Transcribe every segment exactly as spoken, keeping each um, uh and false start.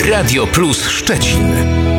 Radio Plus Szczecin.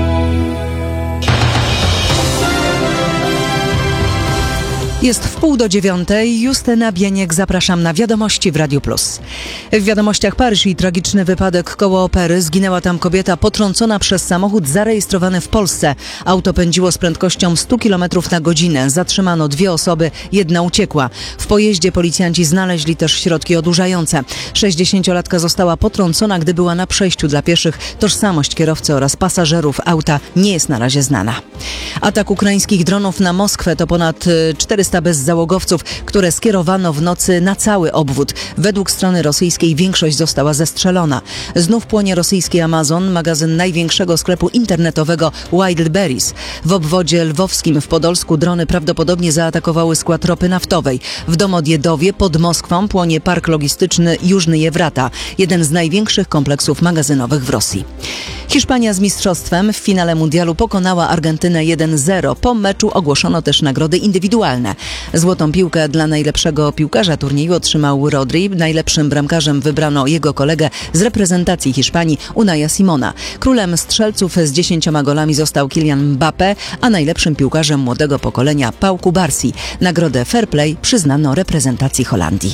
Jest w pół do dziewiątej. Justyna Bieniek, zapraszam na Wiadomości w Radiu Plus. W Wiadomościach Paryż i tragiczny wypadek koło opery. Zginęła tam kobieta potrącona przez samochód zarejestrowany w Polsce. Auto pędziło z prędkością sto kilometrów na godzinę. Zatrzymano dwie osoby, jedna uciekła. W pojeździe policjanci znaleźli też środki odurzające. sześćdziesięciolatka została potrącona, gdy była na przejściu dla pieszych. Tożsamość kierowcy oraz pasażerów auta nie jest na razie znana. Atak ukraińskich dronów na Moskwę to ponad czterysta bezzałogowców, które skierowano w nocy na cały obwód. Według strony rosyjskiej większość została zestrzelona. Znów płonie rosyjski Amazon, magazyn największego sklepu internetowego Wildberries. W obwodzie lwowskim w Podolsku drony prawdopodobnie zaatakowały skład ropy naftowej. W Domodjedowie pod Moskwą płonie park logistyczny Jużny Jewrata, jeden z największych kompleksów magazynowych w Rosji. Hiszpania z mistrzostwem w finale mundialu pokonała Argentynę jeden zero. Po meczu ogłoszono też nagrody indywidualne. Złotą piłkę dla najlepszego piłkarza turnieju otrzymał Rodri. Najlepszym bramkarzem wybrano jego kolegę z reprezentacji Hiszpanii, Unaja Simona. Królem strzelców z dziesięcioma golami został Kylian Mbappé, a najlepszym piłkarzem młodego pokolenia Pau Cubarsí. Nagrodę Fair Play przyznano reprezentacji Holandii.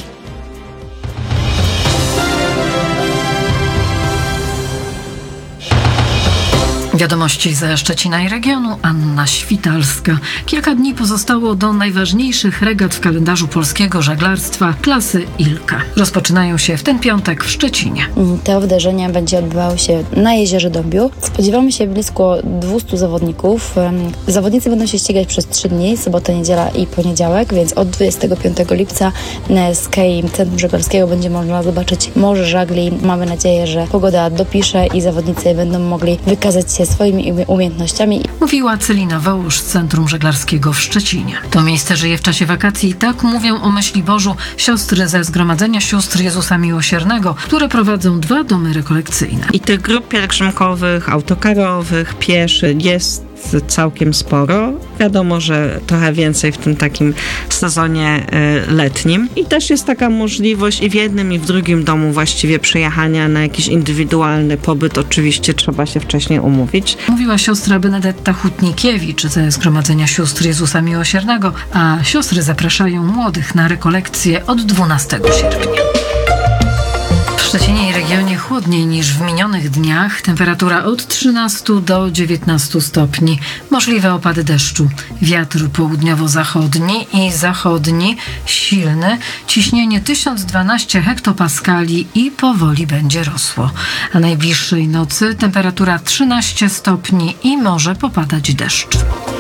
Wiadomości ze Szczecina i regionu. Anna Świtalska. Kilka dni pozostało do najważniejszych regat w kalendarzu polskiego żeglarstwa klasy Ilka. Rozpoczynają się w ten piątek w Szczecinie. To wydarzenie będzie odbywało się na jeziorze Dąbiu. Spodziewamy się blisko dwieście zawodników. Zawodnicy będą się ścigać przez trzy dni, sobota, niedziela i poniedziałek, więc od dwudziestego piątego lipca z Kei Centrum Żeglarskiego będzie można zobaczyć morze żagli. Mamy nadzieję, że pogoda dopisze i zawodnicy będą mogli wykazać się swoimi umiejętnościami. Mówiła Celina Wołusz z Centrum Żeglarskiego w Szczecinie. To miejsce żyje w czasie wakacji i tak mówią o Myśliborzu siostry ze Zgromadzenia Sióstr Jezusa Miłosiernego, które prowadzą dwa domy rekolekcyjne. I tych grup pielgrzymkowych, autokarowych, pieszych jest całkiem sporo. Wiadomo, że trochę więcej w tym takim sezonie y, letnim. I też jest taka możliwość i w jednym, i w drugim domu właściwie przyjechania na jakiś indywidualny pobyt. Oczywiście trzeba się wcześniej umówić. Mówiła siostra Benedetta Hutnikiewicz ze Zgromadzenia Sióstr Jezusa Miłosiernego, a siostry zapraszają młodych na rekolekcje od dwunastego sierpnia. W Szczecinie i regionie chłodniej niż w minionych dniach. Temperatura od trzynastu do dziewiętnastu stopni. Możliwe opady deszczu. Wiatr południowo-zachodni i zachodni silny. Ciśnienie tysiąc dwanaście hektopaskali i powoli będzie rosło. A najbliższej nocy temperatura trzynaście stopni i może popadać deszcz.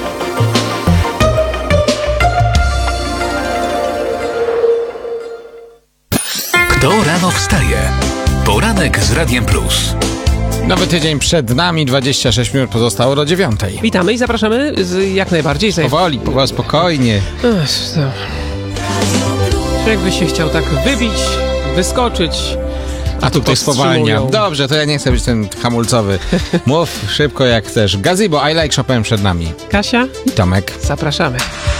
Kto rano wstaje? Poranek z Radiem Plus. Nowy tydzień przed nami, dwadzieścia sześć minut pozostało do dziewiątej. Witamy i zapraszamy z, jak najbardziej. Powoli, powoli, spokojnie. Ech, jakby się chciał tak wybić, wyskoczyć. A tu ktoś spowalnia. Dobrze, to ja nie chcę być ten hamulcowy. Mów szybko jak chcesz. Gazebo, I Like Chopin przed nami. Kasia i Tomek. Zapraszamy.